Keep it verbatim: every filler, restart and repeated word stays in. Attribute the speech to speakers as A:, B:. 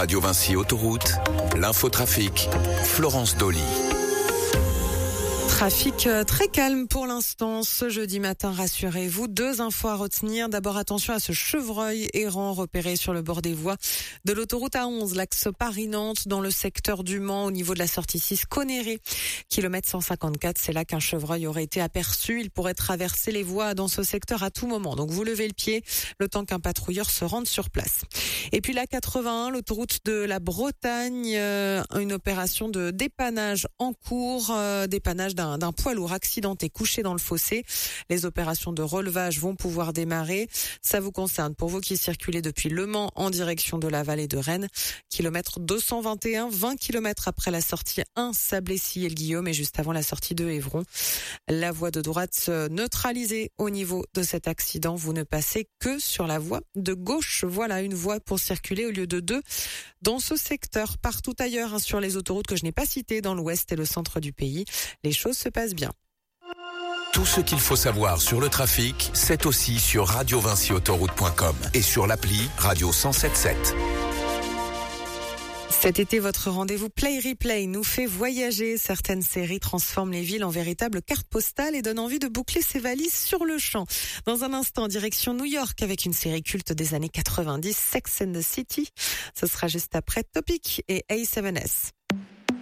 A: Radio Vinci Autoroute, l'infotrafic, Florence Dolly.
B: Trafic très calme pour l'instant ce jeudi matin, rassurez-vous. Deux infos à retenir. D'abord, attention à ce chevreuil errant repéré sur le bord des voies de l'autoroute A onze, l'axe Paris-Nantes, dans le secteur du Mans, au niveau de la sortie six Conneré, kilomètre cent cinquante-quatre. C'est là qu'un chevreuil aurait été aperçu. Il pourrait traverser les voies dans ce secteur à tout moment. Donc vous levez le pied, le temps qu'un patrouilleur se rende sur place. Et puis la quatre-vingt-un, l'autoroute de la Bretagne, euh, une opération de dépannage en cours, euh, dépannage d'un d'un poids lourd accidenté couché dans le fossé. Les opérations de relevage vont pouvoir démarrer. Ça vous concerne pour vous qui circulez depuis Le Mans en direction de la vallée de Rennes. Kilomètre deux cent vingt et un, vingt kilomètres après la sortie un Sablé-Sillé le Guillaume et juste avant la sortie de Évron. La voie de droite neutralisée au niveau de cet accident. Vous ne passez que sur la voie de gauche. Voilà une voie pour circuler au lieu de deux dans ce secteur. Partout ailleurs, hein, sur les autoroutes que je n'ai pas citées dans l'ouest et le centre du pays, les choses se passe bien.
A: Tout ce qu'il faut savoir sur le trafic, c'est aussi sur radio vinci autoroute point com et sur l'appli Radio cent soixante-dix-sept.
B: Cet été, votre rendez-vous Play Replay nous fait voyager. Certaines séries transforment les villes en véritables cartes postales et donnent envie de boucler ses valises sur le champ. Dans un instant, direction New York avec une série culte des années quatre-vingt-dix, Sex and the City. Ce sera juste après Topic et A seven S.